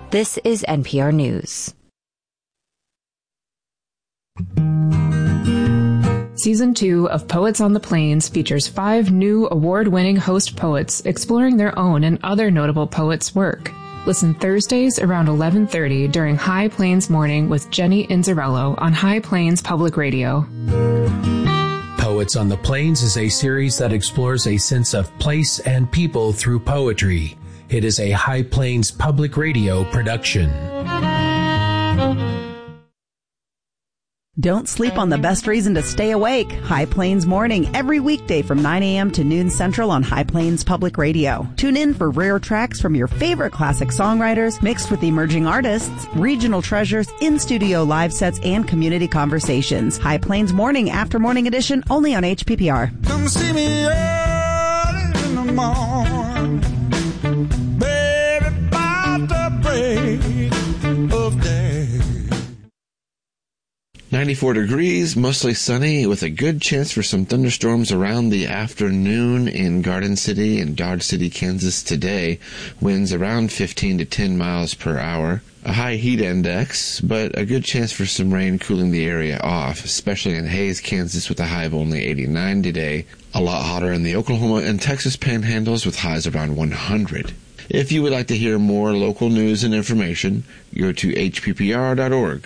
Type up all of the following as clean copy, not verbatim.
This is NPR News. Season 2 of Poets on the Plains features 5 new award-winning host poets exploring their own and other notable poets' work. Listen Thursdays around 11:30 during High Plains Morning with Jenny Inzarello on High Plains Public Radio. Poets on the Plains is a series that explores a sense of place and people through poetry. It is a High Plains Public Radio production. Don't sleep on the best reason to stay awake. High Plains Morning, every weekday from 9 a.m. to noon Central on High Plains Public Radio. Tune in for rare tracks from your favorite classic songwriters, mixed with emerging artists, regional treasures, in-studio live sets, and community conversations. High Plains Morning, after morning edition, only on HPPR. Come see me early in the morning, baby, by the break of day. 94 degrees, mostly sunny, with a good chance for some thunderstorms around the afternoon in Garden City and Dodge City, Kansas today. Winds around 15 to 10 miles per hour. A high heat index, but a good chance for some rain cooling the area off, especially in Hays, Kansas, with a high of only 89 today. A lot hotter in the Oklahoma and Texas panhandles with highs around 100. If you would like to hear more local news and information, go to hppr.org.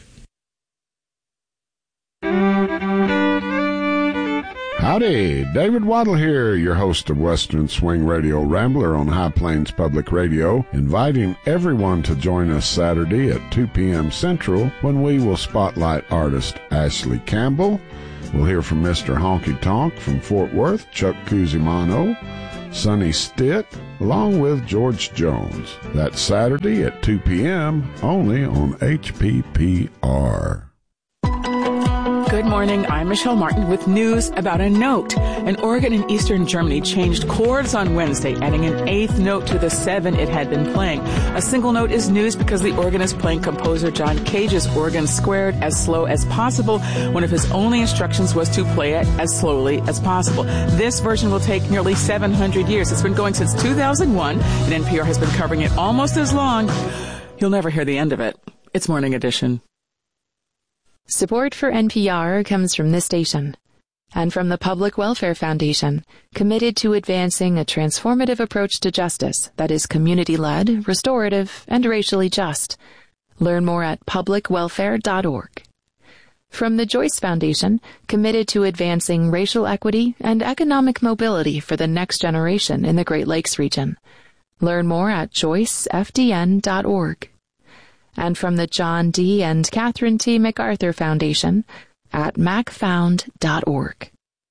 Howdy, David Waddle here, your host of Western Swing Radio Rambler on High Plains Public Radio, inviting everyone to join us Saturday at 2 p.m. Central when we will spotlight artist Ashley Campbell. We'll hear from Mr. Honky Tonk from Fort Worth, Chuck Cusimano, Sonny Stitt, along with George Jones. That's Saturday at 2 p.m. only on HPPR. Good morning, I'm Michelle Martin with news about a note. An organ in eastern Germany changed chords on Wednesday, adding an 8th note to the 7 it had been playing. A single note is news because the organ is playing composer John Cage's organ squared as slow as possible. One of his only instructions was to play it as slowly as possible. This version will take nearly 700 years. It's been going since 2001, and NPR has been covering it almost as long. You'll never hear the end of it. It's Morning Edition. Support for NPR comes from this station and from the Public Welfare Foundation, committed to advancing a transformative approach to justice that is community-led, restorative, and racially just. Learn more at publicwelfare.org. From the Joyce Foundation, committed to advancing racial equity and economic mobility for the next generation in the Great Lakes region. Learn more at joycefdn.org. And from the John D. and Catherine T. MacArthur Foundation at macfound.org.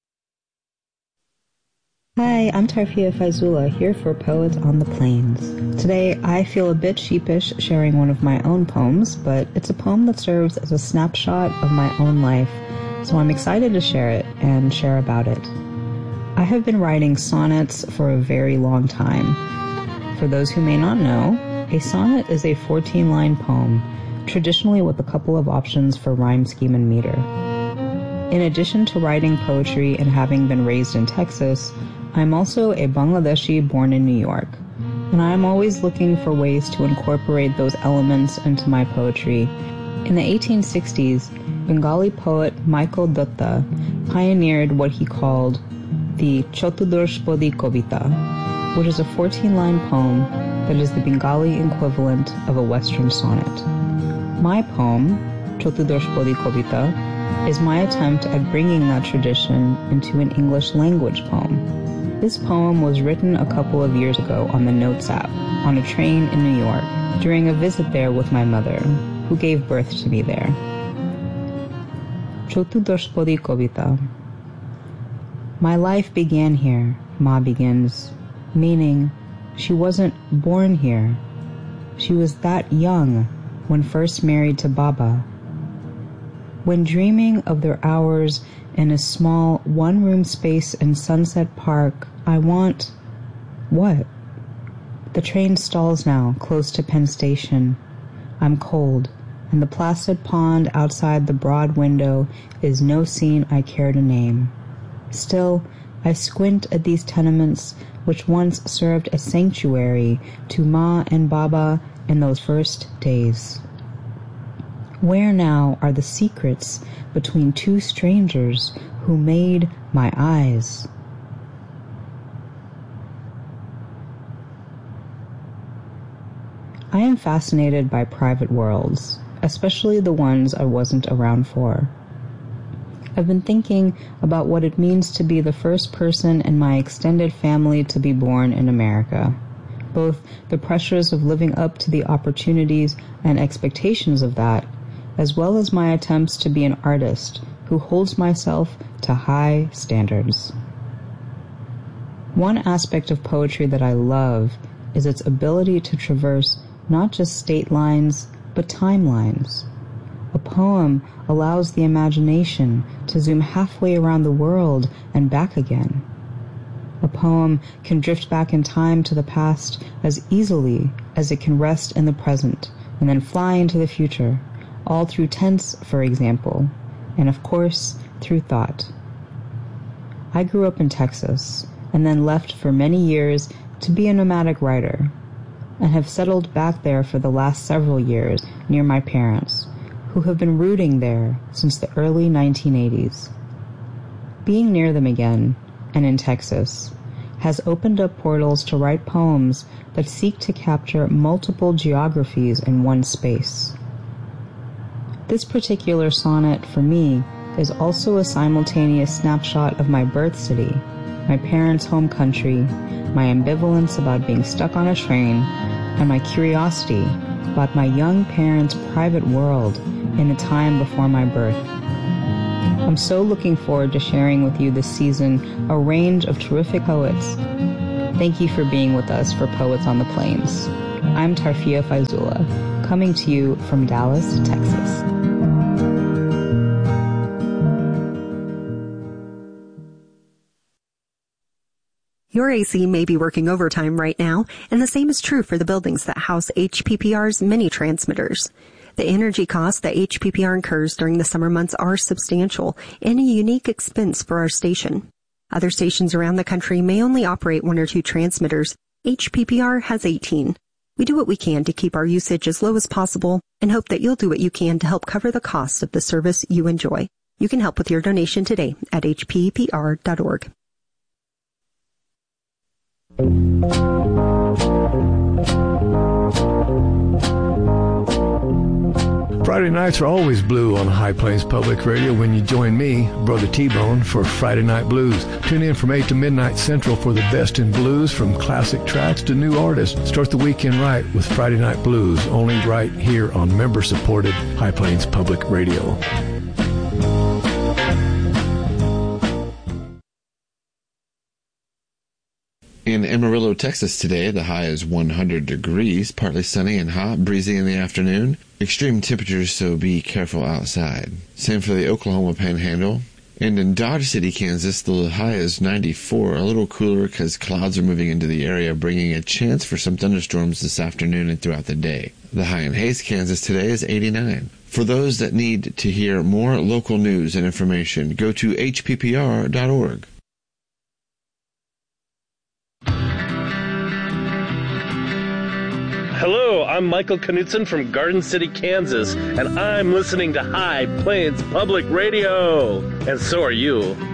Hi, I'm Tarfia Faizullah, here for Poets on the Plains. Today, I feel a bit sheepish sharing one of my own poems, but it's a poem that serves as a snapshot of my own life, so I'm excited to share it and share about it. I have been writing sonnets for a very long time. For those who may not know, a sonnet is a 14-line poem, traditionally with a couple of options for rhyme scheme and meter. In addition to writing poetry and having been raised in Texas, I'm also a Bangladeshi born in New York, and I'm always looking for ways to incorporate those elements into my poetry. In the 1860s, Bengali poet Michael Dutta pioneered what he called the Chotudoshpodi Kobita, which is a 14-line poem that is the Bengali equivalent of a Western sonnet. My poem, Chotudoshpodi Kobita, is my attempt at bringing that tradition into an English language poem. This poem was written a couple of years ago on the Notes app, on a train in New York, during a visit there with my mother, who gave birth to me there. Chotudoshpodi Kobita. My life began here, Ma begins, meaning she wasn't born here. She was that young when first married to Baba. When dreaming of their hours in a small one-room space in Sunset Park, I want... what? The train stalls now, close to Penn Station. I'm cold, and the placid pond outside the broad window is no scene I care to name. Still, I squint at these tenements which once served as sanctuary to Ma and Baba in those first days? Where now are the secrets between two strangers who made my eyes? I am fascinated by private worlds, especially the ones I wasn't around for. I've been thinking about what it means to be the first person in my extended family to be born in America. Both the pressures of living up to the opportunities and expectations of that, as well as my attempts to be an artist who holds myself to high standards. One aspect of poetry that I love is its ability to traverse not just state lines, but timelines. A poem allows the imagination to zoom halfway around the world and back again. A poem can drift back in time to the past as easily as it can rest in the present and then fly into the future, all through tense, for example, and of course, through thought. I grew up in Texas and then left for many years to be a nomadic writer, and have settled back there for the last several years near my parents, who have been rooting there since the early 1980s. Being near them again, and in Texas, has opened up portals to write poems that seek to capture multiple geographies in one space. This particular sonnet, for me, is also a simultaneous snapshot of my birth city, my parents' home country, my ambivalence about being stuck on a train, and my curiosity about my young parents' private world in the time before my birth. I'm so looking forward to sharing with you this season a range of terrific poets. Thank you for being with us for Poets on the Plains. I'm Tarfia Faizullah, coming to you from Dallas, Texas. Your AC may be working overtime right now, and the same is true for the buildings that house HPPR's many transmitters. The energy costs that HPPR incurs during the summer months are substantial and a unique expense for our station. Other stations around the country may only operate 1 or 2 transmitters. HPPR has 18. We do what we can to keep our usage as low as possible and hope that you'll do what you can to help cover the cost of the service you enjoy. You can help with your donation today at hppr.org. Friday nights are always blue on High Plains Public Radio when you join me, Brother T-Bone, for Friday Night Blues. Tune in from 8 to midnight Central for the best in blues, from classic tracks to new artists. Start the weekend right with Friday Night Blues, only right here on member-supported High Plains Public Radio. In Amarillo, Texas today, the high is 100 degrees, partly sunny and hot, breezy in the afternoon. Extreme temperatures, so be careful outside. Same for the Oklahoma Panhandle. And in Dodge City, Kansas, the high is 94, a little cooler because clouds are moving into the area, bringing a chance for some thunderstorms this afternoon and throughout the day. The high in Hays, Kansas today is 89. For those that need to hear more local news and information, go to hppr.org. Hello, I'm Michael Knutson from Garden City, Kansas, and I'm listening to High Plains Public Radio. And so are you.